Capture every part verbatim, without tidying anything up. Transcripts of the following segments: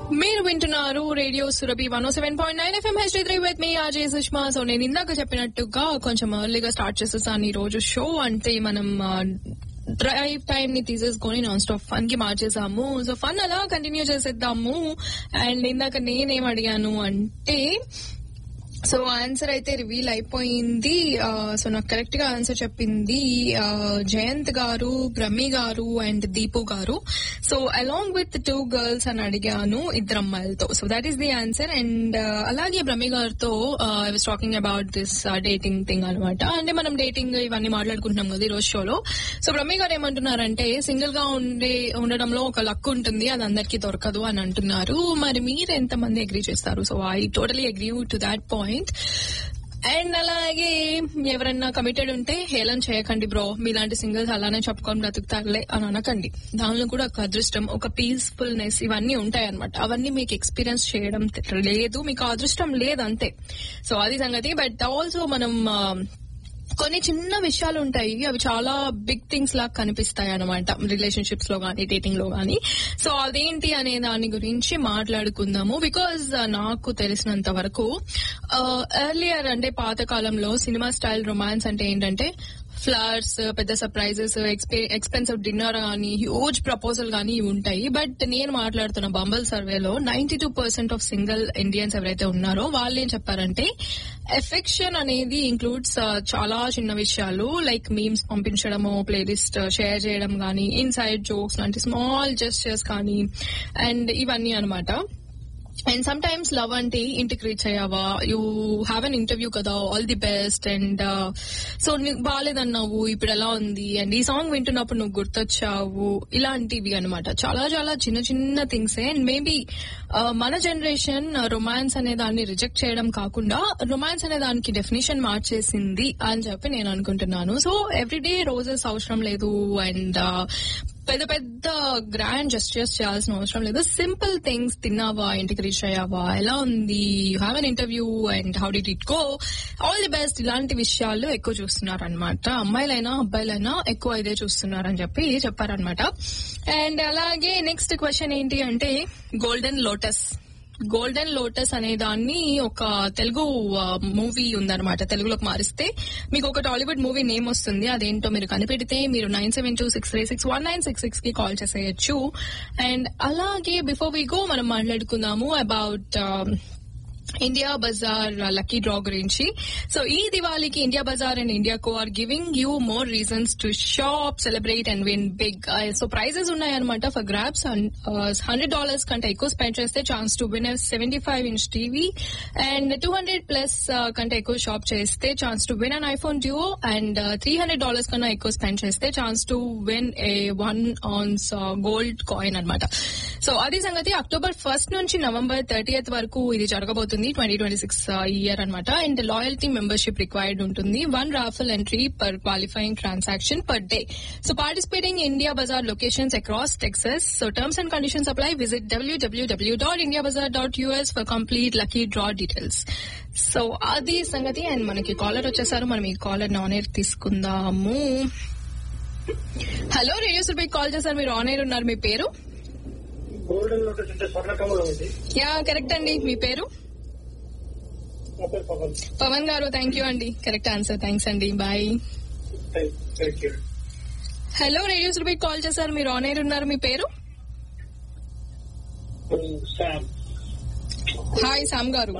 మీరు వింటున్నారు radio Surabhi one oh seven point nine FM H three with me RJ Sushma. So నేను ఇందాక చెప్పినట్టుగా కొంచెం ఎర్లీగా స్టార్ట్ చేసేసాను ఈ రోజు షో. అంటే మనం డ్రైవ్ టైం ని తీసేసుకొని నాన్ స్టాప్ ఫన్ కి మార్చేసాము. సో ఫన్ అలా కంటిన్యూ చేసేద్దాము. అండ్ ఇందాక నేనేం అడిగాను అంటే, సో ఆన్సర్ అయితే రివీల్ అయిపోయింది. సో నాకు కరెక్ట్ గా ఆన్సర్ చెప్పింది జయంత్ గారు, బ్రహ్మి గారు అండ్ దీపు గారు. So along with two girls అని అడిగాను, ఇద్దరు అమ్మాయిలతో. So that is the answer. And అలాగే బ్రహ్మి గారితో I was talking about this dating thing అనమాట. అంటే మనం డేటింగ్ ఇవన్నీ మాట్లాడుకుంటున్నాం కదా ఈ రోజు షోలో. సో బ్రహ్మి గారు ఏమంటున్నారంటే, సింగిల్ గా ఉండే ఉండడంలో ఒక లక్ ఉంటుంది, అది అందరికీ దొరకదు అని అంటున్నారు. మరి మీరు ఎంతమంది అగ్రీ చేస్తారు? So I totally agree to that point. And అలాగే ఎవరన్నా కమిటెడ్ ఉంటే హేళన చేయకండి బ్రో, మీలాంటి సింగిల్స్ అలానే చెప్పుకొని బ్రతుకుతారులే అని అనకండి. దానిలో కూడా ఒక అదృష్టం, ఒక పీస్ఫుల్నెస్ ఇవన్నీ ఉంటాయన్నమాట. అవన్నీ మీకు ఎక్స్పీరియన్స్ చేయడం లేదు, మీకు అదృష్టం లేదు అంతే. సో అది సంగతి. బట్ ఆల్సో మనం కొన్ని చిన్న విషయాలు ఉంటాయి, అవి చాలా బిగ్ థింగ్స్ లాగా కనిపిస్తాయి అనమాట రిలేషన్షిప్స్ లో గానీ డేటింగ్ లో గానీ. సో అదేంటి అనే దాని గురించి మాట్లాడుకుందాము. బికాజ్ నాకు తెలిసినంత వరకు ఎర్లియర్ అంటే పాత కాలంలో సినిమా స్టైల్ రొమాన్స్ అంటే ఏంటంటే ఫ్లవర్స్, పెద్ద సర్ప్రైజెస్, ఎక్స్పెన్సివ్ డిన్నర్ గానీ హ్యూజ్ ప్రపోజల్ గానీ ఇవి ఉంటాయి. బట్ నేను మాట్లాడుతున్న బంబల్ సర్వేలో ninety two percent of single Indians ఎవరైతే ఉన్నారో వాళ్ళు ఏం చెప్పారంటే, ఎఫెక్షన్ అనేది ఇంక్లూడ్స్ చాలా చిన్న విషయాలు, లైక్ మీమ్స్ పంపించడము, ప్లేలిస్ట్ షేర్ చేయడం గానీ, ఇన్సైడ్ జోక్స్ లాంటి స్మాల్ జెస్చర్స్ కానీ, అండ్ ఇవన్నీ అనమాట. అండ్ సమ్ టైమ్స్ లవ్ అంటే ఇంటికి రీచ్ అయ్యావా, యూ హ్యావ్ అన్ ఇంటర్వ్యూ కదా, all the best, and so నీకు బాగాలేదన్నావు, ఇప్పుడు ఎలా ఉంది, అండ్ ఈ సాంగ్ వింటున్నప్పుడు నువ్వు గుర్తొచ్చావు, ఇలాంటివి అనమాట. చాలా చాలా చిన్న చిన్న థింగ్సే. అండ్ మేబీ మన జనరేషన్ రొమాన్స్ అనే దాన్ని రిజెక్ట్ చేయడం కాకుండా రొమాన్స్ అనే దానికి డెఫినేషన్ మార్చేసింది అని చెప్పి నేను అనుకుంటున్నాను. సో ఎవ్రీడే రోజెస్ అవసరం లేదు, అండ్ పెద్ద పెద్ద గ్రాండ్ జెస్చర్స్ చేయాల్సిన అవసరం లేదు. సింపుల్ థింగ్స్, తిన్నావా, ఇంటికి రీచ్ అయ్యావా, ఎలా ఉంది, you have an interview and how did it go, all the best, ఇలాంటి విషయాలు ఎక్కువ చూస్తున్నారు అనమాట. అమ్మాయిలైనా అబ్బాయిలైనా ఎక్కువ ఇదే చూస్తున్నారని చెప్పి చెప్పారనమాట. అండ్ అలాగే నెక్స్ట్ క్వశ్చన్ ఏంటి అంటే, గోల్డెన్ లోటస్. గోల్డెన్ లోటస్ అనే దాన్ని ఒక తెలుగు మూవీ ఉందన్నమాట, తెలుగులోకి మారిస్తే మీకు ఒక టాలీవుడ్ మూవీ నేమ్ వస్తుంది. అదేంటో మీరు కనిపెడితే మీరు nine seven two six three six one nine six six కి కాల్ చేసేయచ్చు. అండ్ అలాగే బిఫోర్ వి గో మనం మాట్లాడుకుందాము about India Bazaar lucky draw గురించి. సో ఈ దివాళీకి India Bazaar and India co are giving you more reasons to shop, celebrate and win big. So prices ఉన్నాయన్నమాట for grabs. Hundred dollars కంటే ఎక్కువ spend చేస్తే chance to win seventy five inch TV, and two hundred plus కంటే ఎక్కువ shop చేస్తే chance to win an iPhone డ్యూఓ, and three hundred dollars కన్నా ఎక్కువ spend చేస్తే chance to win a one Ann's gold coin అనమాట. So అది సంగతి. October first నుంచి నవంబర్ థర్టీయత్ వరకు ఇది జరగబోతుంది, ట్వంటీ ట్వంటీ సిక్స్ ఇయర్ అనమాట. అండ్ లాయల్టీ మెంబర్షిప్ రిక్వైర్డ్ ఉంటుంది, one raffle entry per qualifying transaction per day. So participating India Bazaar locations across Texas. So terms and conditions apply. Visit WWW dot India Bazaar dot US for complete lucky draw details. So అది సంగతి. And మనకి caller వచ్చేసారు, మనం ఈ caller on air తీసుకుందాము. Hello, radio Surabhi call చేశారు, మీరు on air ఉన్నారు, మీ పేరు? యా కరెక్ట్ అండి, మీ పేరు? పవన్ గారు. థ్యాంక్ యూ అండి, కరెక్ట్ ఆన్సర్. థ్యాంక్స్ అండి, bye. Hello, radio Surabhi call చేశారు, మీరు ఆన్ ఎయిర్ ఉన్నారు, మీ పేరు? హాయ్ సామ్ గారు.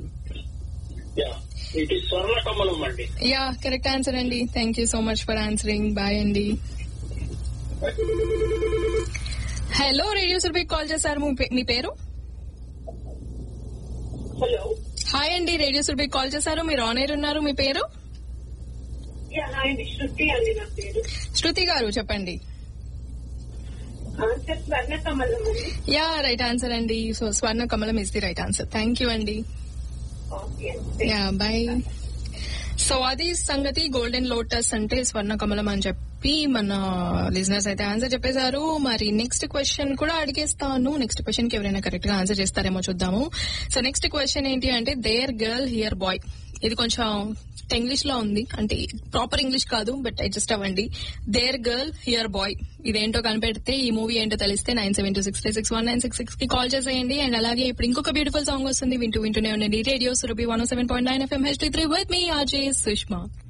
యా కరెక్ట్ ఆన్సర్ అండి, thank you so much for answering, bye అండి. హలో, రేడియో సురభి కాల్ చేశారు, మీ పేరు? హలో, హాయ్ అండి, రేడియో సురభి కాల్ చేశారు, మీరు ఆన్ ఎయిర్ ఉన్నారు, మీ పేరు? శృతి అండి నా పేరు. శృతి గారు చెప్పండి. ఆన్సర్ స్వర్ణ కమలం అండి. యా రైట్ ఆన్సర్ అండి. సో స్వర్ణ కమలం is the right answer. Thank you అండి. Yeah bye. సో అది సంగతి. గోల్డెన్ లోటస్ అంటే స్వర్ణ కమలం అని చెప్పి మన లిజనర్స్ అయితే ఆన్సర్ చెప్పేశారు. మరి నెక్స్ట్ క్వశ్చన్ కూడా అడిగేస్తాను. నెక్స్ట్ క్వశ్చన్ కి ఎవరైనా కరెక్ట్ గా ఆన్సర్ చేస్తారేమో చూద్దాము. సో నెక్స్ట్ క్వశ్చన్ ఏంటి అంటే, దేర్ గర్ల్ హియర్ బాయ్. ఇది కొంచెం ఇంగ్లీష్ లో ఉంది, అంటే ప్రాపర్ ఇంగ్లీష్ కాదు, బట్ అడ్జస్ట్ అవ్వండి. దేర్ గర్ల్ హియర్ బాయ్, ఇదేంటో కనిపెడితే ఈ మూవీ ఏంటో తెలిస్తే nine seven two six three six one nine six six కి కాల్ చేసేయండి. అండ్ అలాగే ఇప్పుడు ఇంకొక బ్యూటిఫుల్ సాంగ్ వస్తుంది, వింటూ వింటూనే ఉండండి radio Surabhi one seven point nine FM H three with me RJ Sushma.